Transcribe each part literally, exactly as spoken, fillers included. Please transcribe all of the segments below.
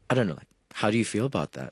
I don't know, like, how do you feel about that?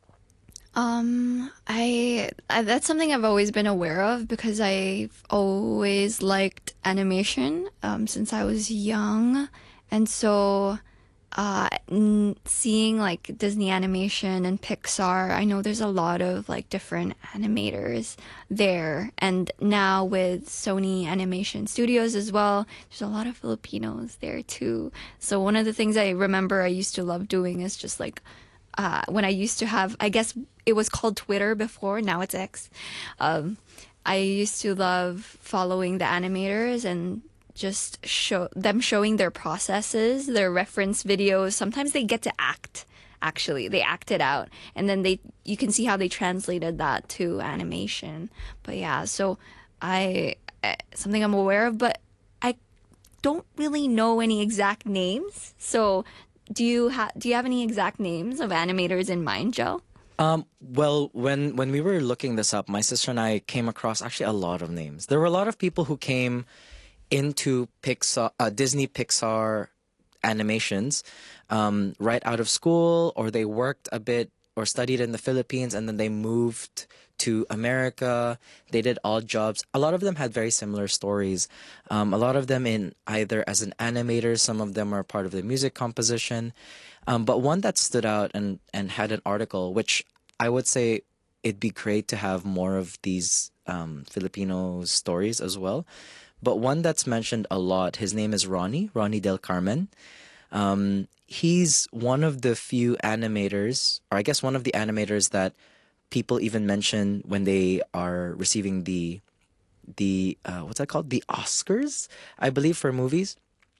Um, I, I that's something I've always been aware of because I've always liked animation um, since I was young, and so uh, n seeing like Disney animation and Pixar, I know there's a lot of like different animators there, and now with Sony Animation Studios as well, there's a lot of Filipinos there too. So one of the things I remember I used to love doing is just like uh, when I used to have, I guess it was called Twitter before, now it's X. Um, I used to love following the animators and just show them showing their processes, their reference videos. Sometimes they get to act. Actually, they act it out, and then they you can see how they translated that to animation. But yeah, so I eh, something I'm aware of, but I don't really know any exact names. So do you have do you have any exact names of animators in mind, Joe? Um, well, when when we were looking this up, my sister and I came across actually a lot of names. There were a lot of people who came into Pixar, uh, Disney Pixar animations, um, right out of school, or they worked a bit or studied in the Philippines, and then they moved to America. They did odd jobs. A lot of them had very similar stories. Um, a lot of them in either as an animator, some of them are part of the music composition. Um, but one that stood out and and had an article, which I would say it'd be great to have more of these um, Filipino stories as well. But one that's mentioned a lot, his name is Ronnie, Ronnie Del Carmen. Um, he's one of the few animators, or I guess one of the animators that people even mention when they are receiving the the uh, what's that called? The Oscars, I believe, for movies.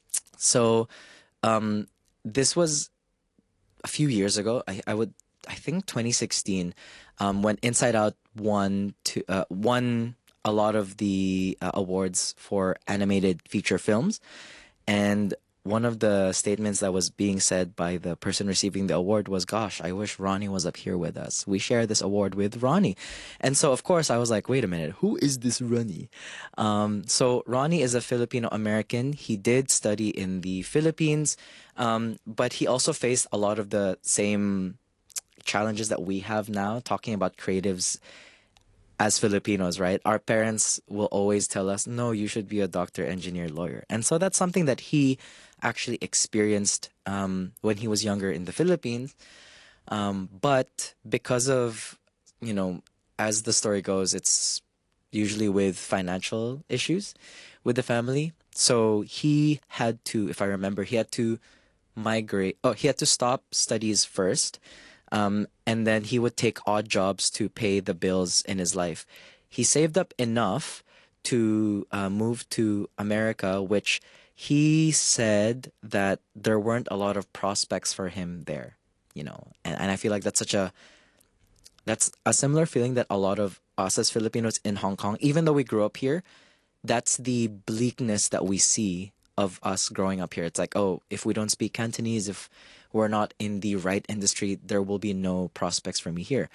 So um, this was a few years ago. I, I would I think twenty sixteen, um, when Inside Out won to uh, won a lot of the uh, awards for animated feature films, and one of the statements that was being said by the person receiving the award was, "Gosh, I wish Ronnie was up here with us. We share this award with Ronnie." And so, of course, I was like, "Wait a minute, who is this Ronnie?" Um, so Ronnie is a Filipino American. He did study in the Philippines, um, but he also faced a lot of the same challenges that we have now, talking about creatives as Filipinos, right? Our parents will always tell us, no, you should be a doctor, engineer, lawyer. And so that's something that he actually experienced um, when he was younger in the Philippines. Um, but because of, you know, as the story goes, it's usually with financial issues with the family. So he had to, if I remember, he had to migrate. Oh, he had to stop studies first, um, and then he would take odd jobs to pay the bills in his life. He saved up enough to uh, move to America, which he said that there weren't a lot of prospects for him there, you know. And, and I feel like that's such a that's a similar feeling that a lot of us as Filipinos in Hong Kong, even though we grew up here, that's the bleakness that we see of us growing up here. It's like, oh, if we don't speak Cantonese, if we're not in the right industry, there will be no prospects for me here.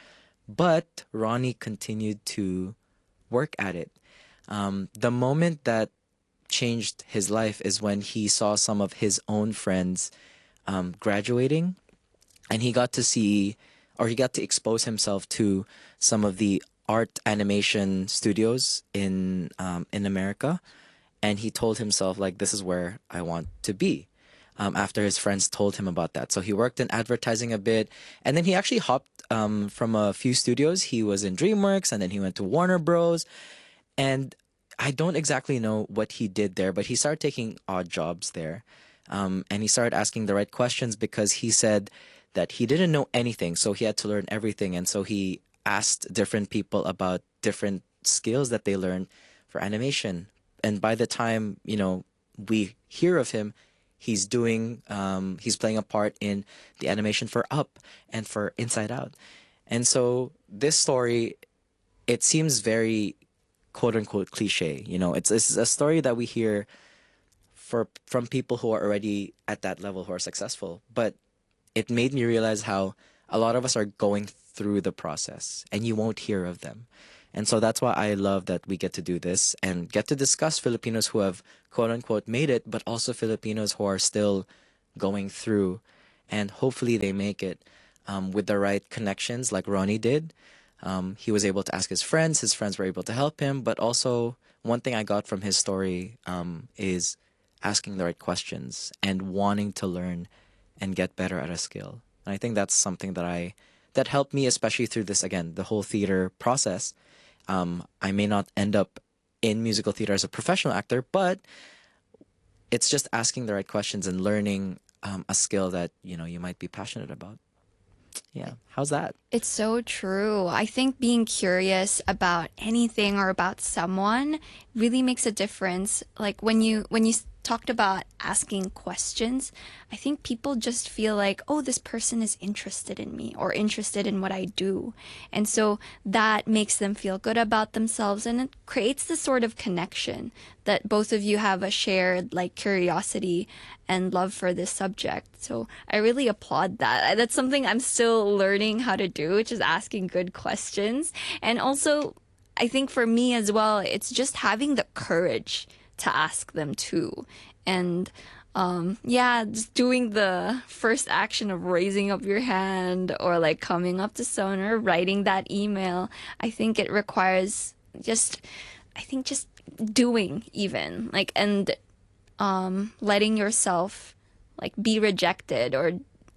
But Ronnie continued to work at it. Um, the moment that changed his life is when he saw some of his own friends um, graduating, and he got to see, or he got to expose himself to some of the art animation studios in um, in America, and he told himself like, this is where I want to be. Um, after his friends told him about that, so he worked in advertising a bit, and then he actually hopped um, from a few studios. He was in DreamWorks, and then he went to Warner Bros. And I don't exactly know what he did there, but he started taking odd jobs there. Um, and he started asking the right questions because he said that he didn't know anything, so he had to learn everything. And so he asked different people about different skills that they learned for animation. And by the time, you know, we hear of him, he's doing, um, he's playing a part in the animation for Up and for Inside Out. And so this story, it seems very quote unquote cliche. You know, it's it's a story that we hear for from people who are already at that level who are successful. But it made me realize how a lot of us are going through the process and you won't hear of them. And so that's why I love that we get to do this and get to discuss Filipinos who have quote unquote made it, but also Filipinos who are still going through and hopefully they make it um, with the right connections, like Ronnie did. Um, he was able to ask his friends. His friends were able to help him. But also, one thing I got from his story um, is asking the right questions and wanting to learn and get better at a skill. And I think that's something that I that helped me, especially through this again, the whole theater process. Um, I may not end up in musical theater as a professional actor, but it's just asking the right questions and learning um, a skill that you know you might be passionate about. Yeah, how's that? It's so true. I think being curious about anything or about someone really makes a difference. Like when you when you s- talked about asking questions, I think people just feel like, "Oh, this person is interested in me or interested in what I do." And so that makes them feel good about themselves and it creates this sort of connection that both of you have a shared like curiosity and love for this subject. So I really applaud that. That's something I'm still learning how to do, which is asking good questions. And also, I think for me as well, it's just having the courage to ask them too. And um, yeah, just doing the first action of raising up your hand or like coming up to someone or writing that email. I think it requires just, I think just doing even like, and um, letting yourself like be rejected or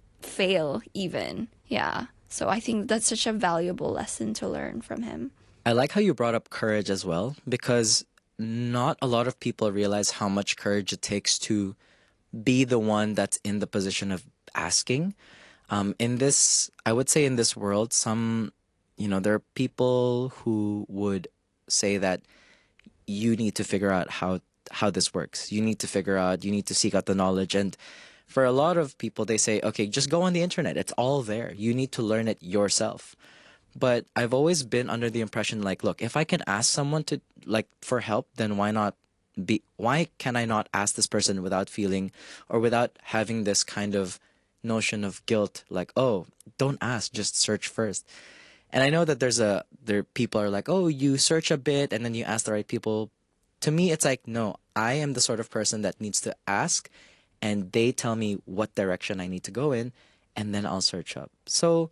fail even. Yeah. So I think that's such a valuable lesson to learn from him. I like how you brought up courage as well, because not a lot of people realize how much courage it takes to be the one that's in the position of asking. Um, in this, I would say in this world, some, you know, there are people who would say that you need to figure out how how this works. You need to figure out, you need to seek out the knowledge. And for a lot of people, they say, okay, just go on the internet. It's all there. You need to learn it yourself. But I've always been under the impression like, look, if I can ask someone to like for help, then why not be why can I not ask this person without feeling or without having this kind of notion of guilt like, oh, don't ask, just search first. And I know that there's a there people are like, oh, you search a bit and then you ask the right people. To me, it's like, no, I am the sort of person that needs to ask and they tell me what direction I need to go in and then I'll search up. So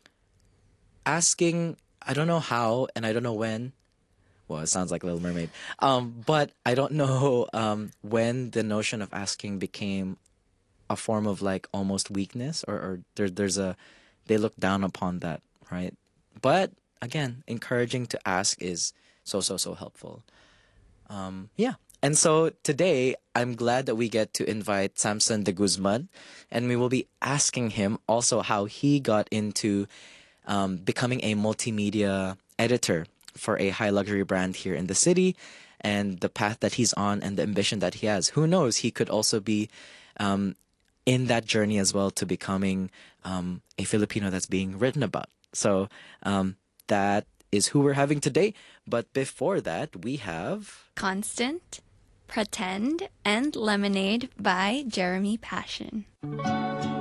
asking, I don't know how and I don't know when. Well, it sounds like Little Mermaid. Um, but I don't know um, when the notion of asking became a form of like almost weakness or, or there, there's a, they look down upon that, right? But again, encouraging to ask is so, so, so helpful. Um, yeah. And so today, I'm glad that we get to invite Samson de Guzman, and we will be asking him also how he got into um, becoming a multimedia editor for a high luxury brand here in the city, and the path that he's on and the ambition that he has. Who knows? He could also be um, in that journey as well to becoming um, a Filipino that's being written about. So um, that is who we're having today. But before that, we have. Constant, Pretend, and Lemonade by Jeremy Passion.